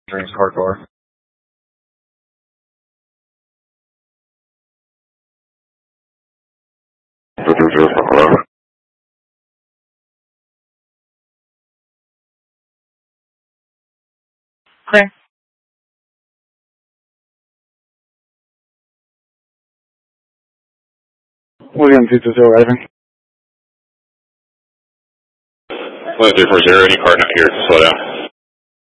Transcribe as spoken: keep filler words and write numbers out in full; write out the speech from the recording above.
Dreams hardcore. Clear. William two two zero rising. William three four zero, any car not here, slow down.